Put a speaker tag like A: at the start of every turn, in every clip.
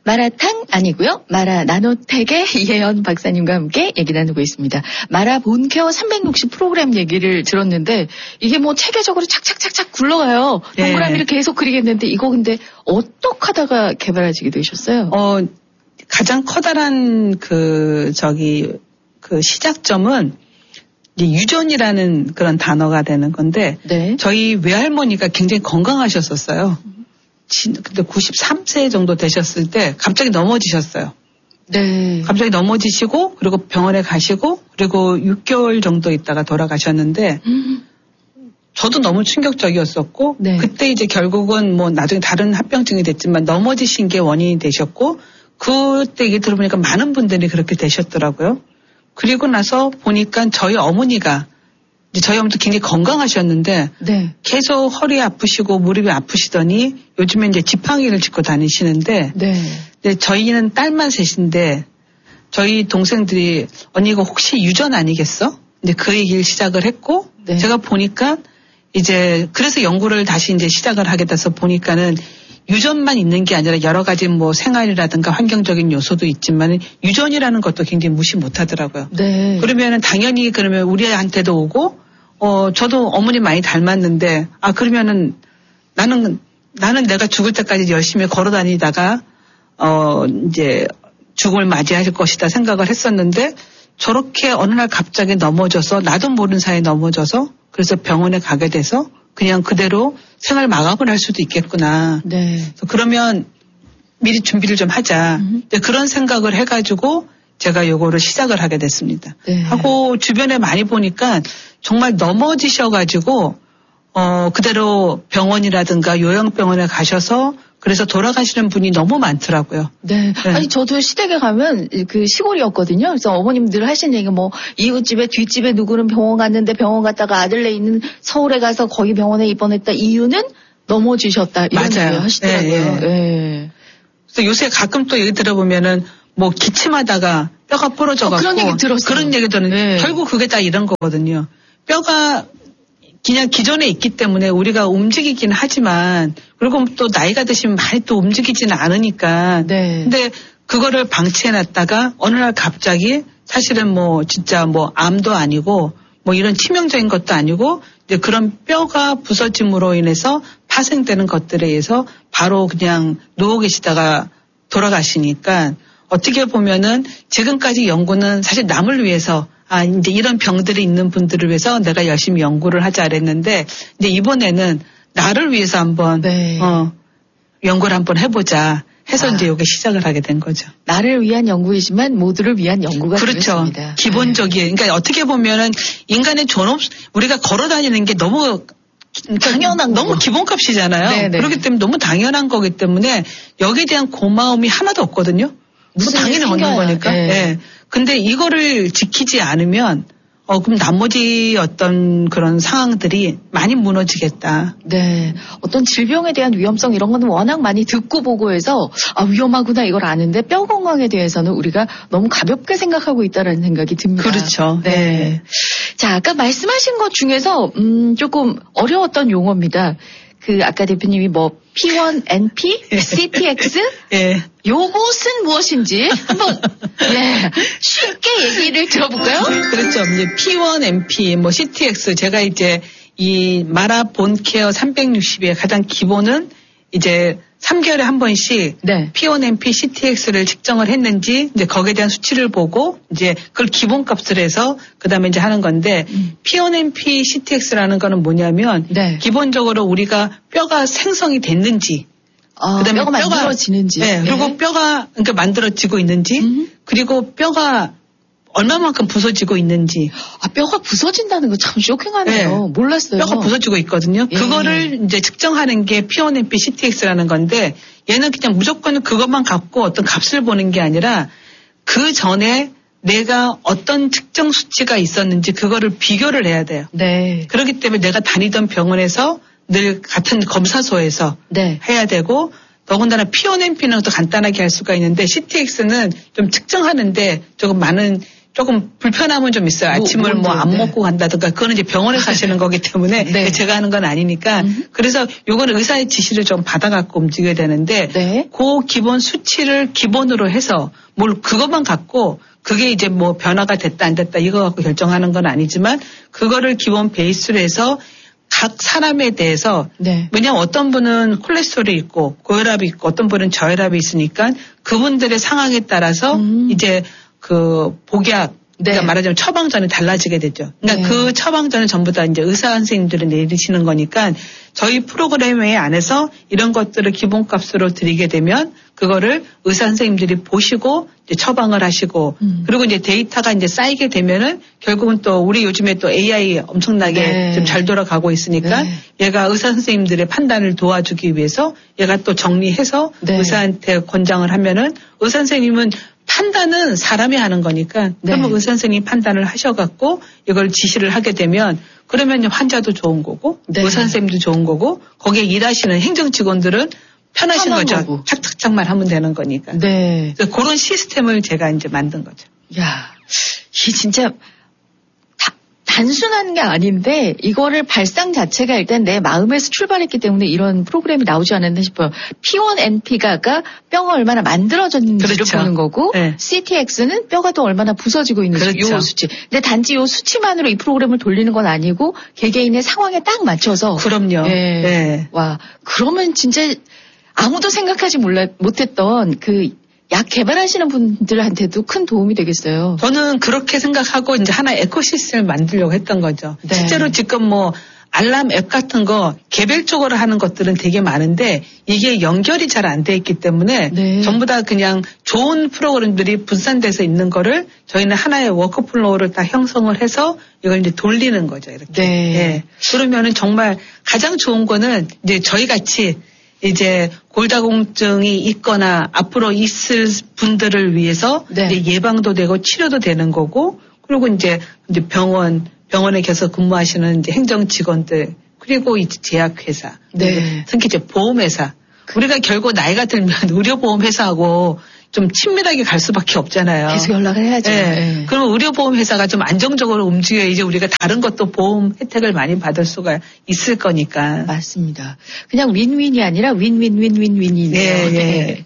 A: 마라탕 아니고요. 마라 나노텍의 이혜연 박사님과 함께 얘기 나누고 있습니다. 마라 본케어 360 프로그램 얘기를 들었는데 이게 뭐 체계적으로 착착착착 굴러가요. 동그라미를 계속 그리겠는데 이거 근데 어떻게 하다가 개발하시게 되셨어요?
B: 가장 커다란 그 시작점은 이제 유전이라는 그런 단어가 되는 건데
A: 네.
B: 저희 외할머니가 굉장히 건강하셨었어요. 근데 93세 정도 되셨을 때 갑자기 넘어지셨어요.
A: 네.
B: 갑자기 넘어지시고 그리고 병원에 가시고 그리고 6개월 정도 있다가 돌아가셨는데 저도 너무 충격적이었었고
A: 네.
B: 그때 이제 결국은 뭐 나중에 다른 합병증이 됐지만 넘어지신 게 원인이 되셨고 그때 얘기 들어보니까 많은 분들이 그렇게 되셨더라고요. 그리고 나서 보니까 저희 어머니가 저희 어머니도 굉장히 건강하셨는데
A: 네.
B: 계속 허리 아프시고 무릎이 아프시더니 요즘에 이제 지팡이를 짚고 다니시는데
A: 네.
B: 근데 저희는 딸만 셋인데 저희 동생들이 언니 이거 혹시 유전 아니겠어? 이제 그 얘기를 시작을 했고
A: 네.
B: 제가 보니까 이제 그래서 연구를 다시 이제 시작을 하게 돼서 보니까는 유전만 있는 게 아니라 여러 가지 뭐 생활이라든가 환경적인 요소도 있지만 유전이라는 것도 굉장히 무시 못 하더라고요.
A: 네.
B: 그러면은 당연히 그러면 우리한테도 오고 저도 어머니 많이 닮았는데 그러면은 나는 내가 죽을 때까지 열심히 걸어 다니다가 이제 죽음을 맞이할 것이다 생각을 했었는데 저렇게 어느 날 갑자기 넘어져서 나도 모르는 사이에 넘어져서 그래서 병원에 가게 돼서 그냥 그대로 생활 마감을 할 수도 있겠구나.
A: 네.
B: 그러면 미리 준비를 좀 하자. 그런 생각을 해가지고 제가 요거를 시작을 하게 됐습니다.
A: 네.
B: 하고 주변에 많이 보니까 정말 넘어지셔가지고 그대로 병원이라든가 요양병원에 가셔서 그래서 돌아가시는 분이 너무 많더라고요.
A: 네.
B: 네.
A: 아니, 저도 시댁에 가면 그 시골이었거든요. 그래서 어머님들 하신 얘기가 뭐, 이웃집에 뒷집에 누구는 병원 갔는데 병원 갔다가 아들네 있는 서울에 가서 거기 병원에 입원했다. 이유는 넘어지셨다. 이런
B: 맞아요.
A: 얘기 하시더라고요.
B: 네, 네.
A: 네.
B: 그래서 요새 가끔 또 얘기 들어보면은 뭐 기침하다가 뼈가 부러져갖고
A: 그런 얘기 들었어요.
B: 그런 얘기 들었는데
A: 네.
B: 결국 그게 다 이런 거거든요. 뼈가 그냥 기존에 있기 때문에 우리가 움직이긴 하지만 그리고 또 나이가 드시면 많이 또 움직이지는 않으니까.
A: 네.
B: 근데 그거를 방치해놨다가 어느 날 갑자기 사실은 뭐 진짜 뭐 암도 아니고 뭐 이런 치명적인 것도 아니고 이제 그런 뼈가 부서짐으로 인해서 파생되는 것들에 의해서 바로 그냥 누워 계시다가 돌아가시니까 어떻게 보면은 지금까지 연구는 사실 남을 위해서 이제 이런 병들이 있는 분들을 위해서 내가 열심히 연구를 하자 그랬는데 이제 이번에는 나를 위해서 한번
A: 네.
B: 연구를 한번 해보자 해서 이제 이게 시작을 하게 된 거죠.
A: 나를 위한 연구이지만 모두를 위한 연구가
B: 그렇죠.
A: 되겠습니다.
B: 기본적인. 그러니까 어떻게 보면은 인간의 존엄 우리가 걸어다니는 게 너무
A: 당연한
B: 너무
A: 거.
B: 기본값이잖아요.
A: 네네.
B: 그렇기 때문에 너무 당연한 거기 때문에 여기에 대한 고마움이 하나도 없거든요.
A: 무슨
B: 당연히
A: 일이
B: 얻는
A: 생겨야.
B: 거니까.
A: 네.
B: 네. 근데 이거를 지키지 않으면 그럼 나머지 어떤 그런 상황들이 많이 무너지겠다.
A: 네. 어떤 질병에 대한 위험성 이런 거는 워낙 많이 듣고 보고 해서 위험하구나 이걸 아는데 뼈 건강에 대해서는 우리가 너무 가볍게 생각하고 있다는 생각이 듭니다.
B: 그렇죠.
A: 네.
B: 네.
A: 자, 아까 말씀하신 것 중에서 조금 어려웠던 용어입니다. 그 아까 대표님이 뭐 P1NP, CTX
B: 예.
A: 요것은 무엇인지 한번 쉽게 얘기를 들어볼까요?
B: 그렇죠. 이제 P1NP, 뭐 CTX 제가 이제 이 마라 본케어 360의 가장 기본은 이제 3개월에 한 번씩
A: 네.
B: P1NP, CTX를 측정을 했는지 이제 거기에 대한 수치를 보고 이제 그걸 기본값을 해서 그다음에 이제 하는 건데 P1NP, CTX라는 거는 뭐냐면
A: 네.
B: 기본적으로 우리가 뼈가 생성이 됐는지 그다음에
A: 뼈가 만들어지는지.
B: 네, 그리고 뼈가 그러니까 만들어지고 있는지 그리고 뼈가 얼마만큼 부서지고 있는지.
A: 뼈가 부서진다는 거 참 쇼킹하네요.
B: 네.
A: 몰랐어요.
B: 뼈가 부서지고 있거든요.
A: 예.
B: 그거를 이제 측정하는 게 P1NP, CTX라는 건데 얘는 그냥 무조건 그것만 갖고 어떤 값을 보는 게 아니라 그 전에 내가 어떤 측정 수치가 있었는지 그거를 비교를 해야 돼요.
A: 네.
B: 그렇기 때문에 내가 다니던 병원에서 늘 같은 검사소에서
A: 네.
B: 해야 되고 더군다나 P1NP는 또 간단하게 할 수가 있는데 CTX는 좀 측정하는데 조금 많은 조금 불편함은 좀 있어요. 아침을 뭐 안 먹고 간다든가 그거는 이제 병원에서 하시는 거기 때문에
A: 네.
B: 제가 하는 건 아니니까 그래서 요거는 의사의 지시를 좀 받아갖고 움직여야 되는데
A: 네.
B: 그 기본 수치를 기본으로 해서 뭘 그것만 갖고 그게 이제 뭐 변화가 됐다 안 됐다 이거 갖고 결정하는 건 아니지만 그거를 기본 베이스로 해서 각 사람에 대해서
A: 네.
B: 왜냐하면 어떤 분은 콜레스테롤이 있고 고혈압이 있고 어떤 분은 저혈압이 있으니까 그분들의 상황에 따라서 이제 그 복약 그러니까
A: 네.
B: 말하자면 처방전이 달라지게 되죠. 그러니까
A: 네.
B: 그 처방전은 전부 다 이제 의사 선생님들이 내리시는 거니까 저희 프로그램 안에서 이런 것들을 기본값으로 드리게 되면 그거를 의사 선생님들이 보시고 이제 처방을 하시고 그리고 이제 데이터가 이제 쌓이게 되면은 결국은 또 우리 요즘에 또 AI 엄청나게
A: 네.
B: 좀 잘 돌아가고 있으니까
A: 네.
B: 얘가 의사 선생님들의 판단을 도와주기 위해서 얘가 또 정리해서
A: 네.
B: 의사한테 권장을 하면은 의사 선생님은 판단은 사람이 하는 거니까 그러면
A: 네.
B: 의사 선생님이 판단을 하셔갖고 이걸 지시를 하게 되면 그러면 환자도 좋은 거고
A: 네.
B: 의사 선생님도 좋은 거고 거기에 일하시는 행정 직원들은 편하신
A: 편한
B: 거죠.
A: 거고.
B: 착착착만 하면 되는 거니까.
A: 네.
B: 그래서 그런 시스템을 제가 이제 만든 거죠.
A: 야, 이 진짜 단순한 게 아닌데 이거를 발상 자체가 일단 내 마음에서 출발했기 때문에 이런 프로그램이 나오지 않았나 싶어요. P1NP가 뼈가 얼마나 만들어졌는지를
B: 그렇죠.
A: 보는 거고
B: 네.
A: CTX는 뼈가 또 얼마나 부서지고 있는지
B: 그렇죠.
A: 요 수치. 근데 단지 요 수치만으로 이 프로그램을 돌리는 건 아니고 개개인의 상황에 딱 맞춰서.
B: 그럼요.
A: 예.
B: 네.
A: 와, 그러면 진짜 아무도 생각하지 못했던 그 약 개발하시는 분들한테도 큰 도움이 되겠어요.
B: 저는 그렇게 생각하고 이제 하나의 에코시스템을 만들려고 했던 거죠.
A: 네.
B: 실제로 지금 뭐 알람 앱 같은 거 개별적으로 하는 것들은 되게 많은데 이게 연결이 잘 안 돼 있기 때문에
A: 네.
B: 전부 다 그냥 좋은 프로그램들이 분산돼서 있는 거를 저희는 하나의 워크플로우를 다 형성을 해서 이걸 이제 돌리는 거죠. 이렇게.
A: 네.
B: 예. 그러면은 정말 가장 좋은 거는 이제 저희 같이 이제 골다공증이 있거나 앞으로 있을 분들을 위해서
A: 네.
B: 이제 예방도 되고 치료도 되는 거고 그리고 이제 병원에 계속 근무하시는 이제 행정 직원들 그리고 이제 제약회사,
A: 네.
B: 특히 이제 보험회사. 우리가 결국 나이가 들면 의료보험회사하고 좀 친밀하게 갈 수밖에 없잖아요.
A: 계속 연락을 해야죠.
B: 네.
A: 네.
B: 그러면 의료보험회사가 좀 안정적으로 움직여야 이제 우리가 다른 것도 보험 혜택을 많이 받을 수가 있을 거니까.
A: 맞습니다. 그냥 윈윈이 아니라 윈윈윈윈윈이네요.
B: 네, 네.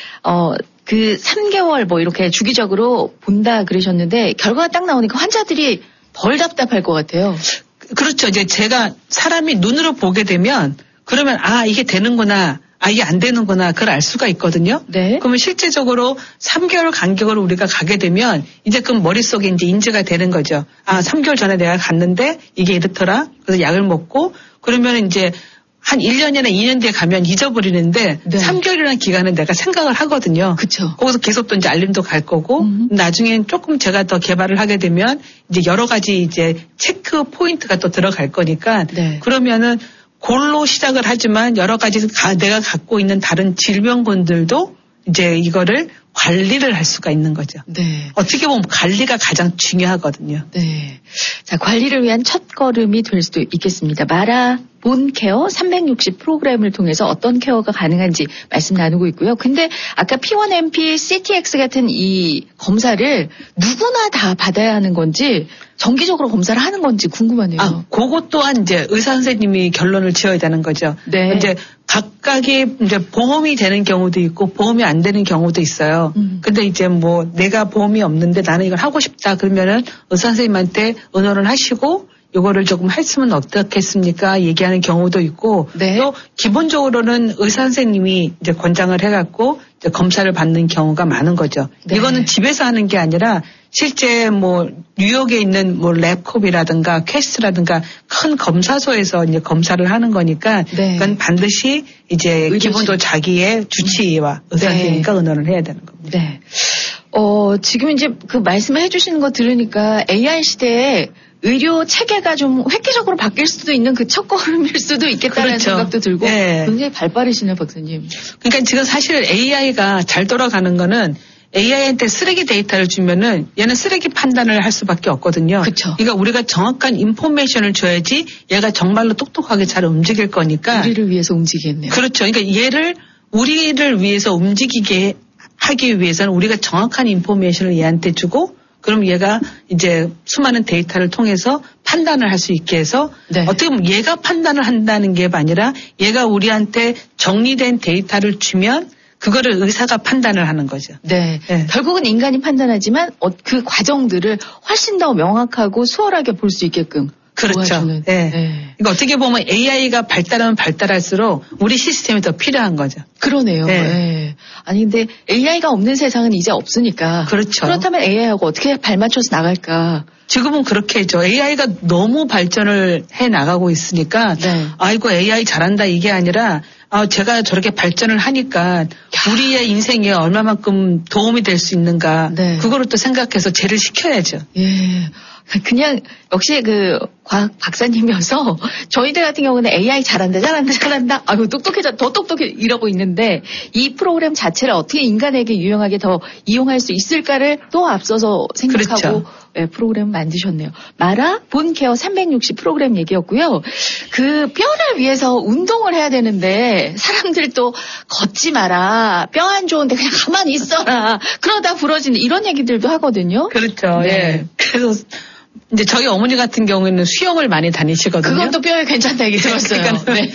A: 그 3개월 뭐 이렇게 주기적으로 본다 그러셨는데 결과가 딱 나오니까 환자들이 덜 답답할 것 같아요.
B: 그렇죠. 이제 제가 사람이 눈으로 보게 되면 그러면 이게 되는구나. 이게 안 되는구나. 그걸 알 수가 있거든요.
A: 네.
B: 그러면 실제적으로 3개월 간격으로 우리가 가게 되면 이제 그 머릿속에 이제 인지가 되는 거죠. 3개월 전에 내가 갔는데 이게 이렇더라. 그래서 약을 먹고 그러면 이제 한 1년이나 2년 뒤에 가면 잊어버리는데
A: 네.
B: 3개월이라는 기간은 내가 생각을 하거든요.
A: 그쵸.
B: 거기서 계속 또 이제 알림도 갈 거고 나중엔 조금 제가 더 개발을 하게 되면 이제 여러 가지 이제 체크 포인트가 또 들어갈 거니까
A: 네.
B: 그러면은 골로 시작을 하지만 여러 가지 내가 갖고 있는 다른 질병군들도 이제 이거를 관리를 할 수가 있는 거죠.
A: 네.
B: 어떻게 보면 관리가 가장 중요하거든요.
A: 네. 자, 관리를 위한 첫 걸음이 될 수도 있겠습니다. 마라 본 케어 360 프로그램을 통해서 어떤 케어가 가능한지 말씀 나누고 있고요. 근데 아까 P1NP, CTX 같은 이 검사를 누구나 다 받아야 하는 건지 정기적으로 검사를 하는 건지 궁금하네요.
B: 그것 또한 이제 의사 선생님이 결론을 지어야 되는 거죠.
A: 네.
B: 이제 각각의 이제 보험이 되는 경우도 있고 보험이 안 되는 경우도 있어요. 근데 이제 뭐 내가 보험이 없는데 나는 이걸 하고 싶다 그러면은 의사 선생님한테 의논을 하시고 요거를 조금 했으면 어떻겠습니까? 얘기하는 경우도 있고
A: 네.
B: 또 기본적으로는 의사 선생님이 이제 권장을 해갖고 이제 검사를 받는 경우가 많은 거죠.
A: 네.
B: 이거는 집에서 하는 게 아니라 실제 뭐 뉴욕에 있는 뭐 랩콥이라든가 퀘스트라든가 큰 검사소에서 이제 검사를 하는 거니까
A: 네.
B: 그건 반드시 이제 기본적으로 자기의 주치의와 의사 선생님과 의논을 해야 되는 겁니다.
A: 네. 지금 이제 그 말씀을 해주시는 거 들으니까 AI 시대에 의료 체계가 좀 획기적으로 바뀔 수도 있는 그 첫걸음일 수도 있겠다는
B: 그렇죠.
A: 생각도 들고
B: 네.
A: 굉장히 발빠르시네요, 박사님.
B: 그러니까 지금 사실 AI가 잘 돌아가는 거는 AI한테 쓰레기 데이터를 주면은 얘는 쓰레기 판단을 할 수밖에 없거든요.
A: 그쵸.
B: 그러니까 우리가 정확한 인포메이션을 줘야지 얘가 정말로 똑똑하게 잘 움직일 거니까.
A: 우리를 위해서 움직이겠네요.
B: 그렇죠. 그러니까 얘를 우리를 위해서 움직이게 하기 위해서는 우리가 정확한 인포메이션을 얘한테 주고 그럼 얘가 이제 수많은 데이터를 통해서 판단을 할 수 있게 해서
A: 네.
B: 어떻게 보면 얘가 판단을 한다는 게 아니라 얘가 우리한테 정리된 데이터를 주면 그거를 의사가 판단을 하는 거죠.
A: 네.
B: 네.
A: 결국은 인간이 판단하지만 그 과정들을 훨씬 더 명확하고 수월하게 볼 수 있게끔.
B: 그렇죠.
A: 도와주는.
B: 네.
A: 네.
B: 그러니까 어떻게 보면 AI가 발달하면 발달할수록 우리 시스템이 더 필요한 거죠.
A: 그러네요.
B: 네.
A: 네. 아니 근데 AI가 없는 세상은 이제 없으니까.
B: 그렇죠.
A: 그렇다면 AI하고 어떻게 발맞춰서 나갈까?
B: 지금은 그렇게 했죠. AI가 너무 발전을 해 나가고 있으니까
A: 네.
B: 아이고 AI 잘한다 이게 아니라 제가 저렇게 발전을 하니까 우리의 인생에 얼마만큼 도움이 될 수 있는가.
A: 네.
B: 그거를 또 생각해서 쟤를 시켜야죠.
A: 예. 그냥 역시 그 과학 박사님이어서 저희들 같은 경우는 AI 잘한다. 아유 더 똑똑해 이러고 있는데 이 프로그램 자체를 어떻게 인간에게 유용하게 더 이용할 수 있을까를 또 앞서서 생각하고
B: 그렇죠.
A: 예, 프로그램 만드셨네요. 마라 본케어 360 프로그램 얘기였고요. 그 뼈를 위해서 운동을 해야 되는데 사람들 또 걷지 마라. 뼈 안 좋은데 그냥 가만히 있어라. 그러다 부러지는 이런 얘기들도 하거든요.
B: 그렇죠.
A: 네.
B: 예. 그래서 이제 저희 어머니 같은 경우에는 수영을 많이 다니시거든요.
A: 그건 또 뼈에 괜찮다 얘기 들었어요.
B: 그러니까
A: 네.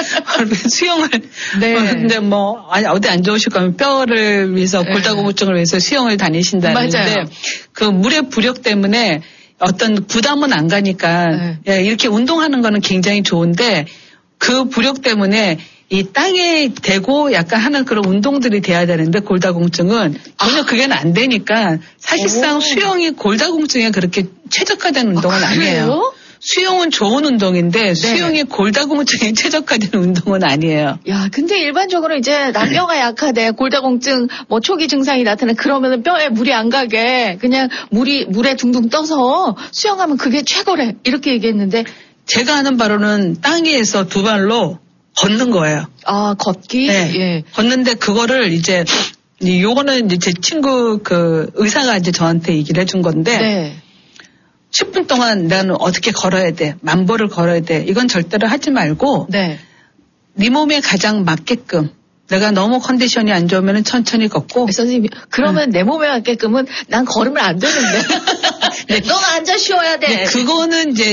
B: 수영을
A: 네.
B: 근데 아니 어디 안 좋으실 거면 뼈를 위해서
A: 네.
B: 골다공증을 위해서 수영을 다니신다는데
A: 맞아요.
B: 그 물의 부력 때문에 어떤 부담은 안 가니까
A: 네.
B: 예, 이렇게 운동하는 거는 굉장히 좋은데 그 부력 때문에 이 땅에 대고 약간 하는 그런 운동들이 돼야 되는데 골다공증은 전혀 그게 안 되니까 사실상
A: 오.
B: 수영이 골다공증에 그렇게 최적화된 운동은 아니에요.
A: 그래요?
B: 수영은 좋은 운동인데 수영이 골다공증에 최적화된 운동은 아니에요.
A: 야, 근데 일반적으로 이제 나 뼈가 약하대, 골다공증, 뭐 초기 증상이 나타나 그러면은 뼈에 물이 안 가게 그냥 물에 둥둥 떠서 수영하면 그게 최고래 이렇게 얘기했는데
B: 제가 아는 바로는 땅 위에서 두 발로 걷는 거예요.
A: 아 걷기,
B: 네.
A: 예,
B: 걷는데 그거를 이제 요거는 이제 제 친구 그 의사가 이제 저한테 얘기를 해준 건데.
A: 네,
B: 10분 동안 나는 어떻게 걸어야 돼. 만보를 걸어야 돼. 이건 절대로 하지 말고
A: 네.
B: 네 몸에 가장 맞게끔 내가 너무 컨디션이 안 좋으면 천천히 걷고
A: 선생님, 그러면 내 몸에 맞게끔은 난 걸으면 안 되는데. 너가 앉아 쉬어야 돼.
B: 그거는 이제